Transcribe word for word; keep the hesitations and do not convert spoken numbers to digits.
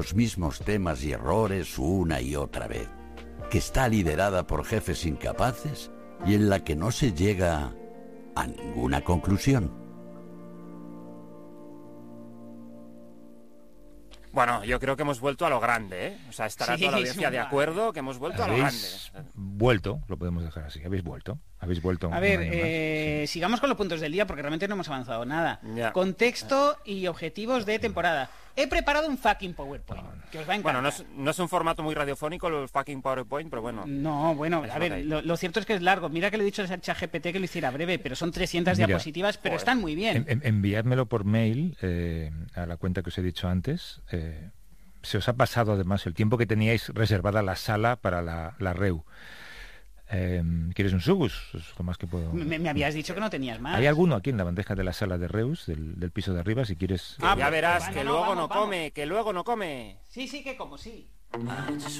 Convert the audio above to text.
los mismos temas y errores una y otra vez, que está liderada por jefes incapaces y en la que no se llega a ninguna conclusión. Bueno, yo creo que hemos vuelto a lo grande, ¿eh? O sea, estará Sí, toda la audiencia de vale. acuerdo que hemos vuelto a lo grande. Habéis vuelto, lo podemos dejar así, habéis vuelto. Habéis vuelto A un ver, año más, eh, sí. sigamos con los puntos del día porque realmente no hemos avanzado nada. Ya. Contexto y objetivos de temporada. He preparado un fucking PowerPoint que os va a encantar. Bueno, no es, no es un formato muy radiofónico el fucking PowerPoint, pero bueno. No, bueno, Es a lo ver, que hay. lo, lo cierto es que es largo. Mira que le he dicho al ChatGPT que lo hiciera breve, pero son trescientas Mira, diapositivas, pero joder. están muy bien. En- en- enviádmelo por mail eh, a la cuenta que os he dicho antes. Eh, se os ha pasado además el tiempo que teníais reservada la sala para la, la REU. Eh, ¿Quieres un sugus? Es lo más que puedo. Me, me habías dicho que no tenías más. Hay alguno aquí en la bandeja de la sala de Reus, del, del piso de arriba, si quieres. Que Ah, ya pues, verás vale, que no, luego vamos, no vamos. come, que luego no come. Sí, sí, que como sí. I just